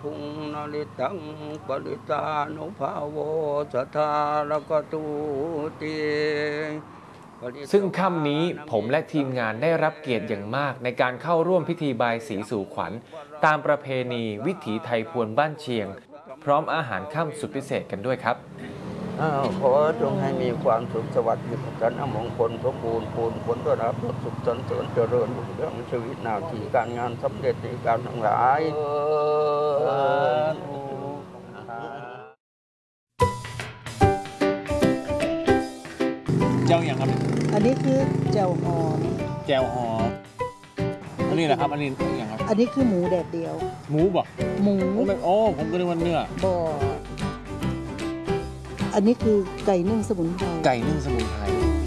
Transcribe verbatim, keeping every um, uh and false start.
ทุงนาลิตังปริตานุภาโวสัทธาลกตูติซึ่งค่ำนี้ผมและทีมงานได้รับเกียรติอย่างมากในการเข้าร่วมพิธีบายสีสู่ขวัญตามประเพณีวิถีไทยพวนบ้านเชียงพร้อมอาหารค่ำสุดพิเศษกันด้วยครับขอจงให้มีความสุขสวัสดิ์มีผลมงคลสมบูรณ์ปูนผลต้อนรับสุขสันต์เจริญรุ่งเรืองชีวิตหน้าที่การงานสำเร็จในการทั้งหลายเจ้าอย่างครับอันนี้คือแจ่วหอมแจ่วหอมอันนี้แหละครับอันนี้อย่างครับอันนี้คือหมูแดดเดียวหมูบ่หมูโอ้ผมก็นึกว่าเนื้อบ่อันนี้คือไก่นึ่งสมุนไพรไก่นึ่งสมุนไพร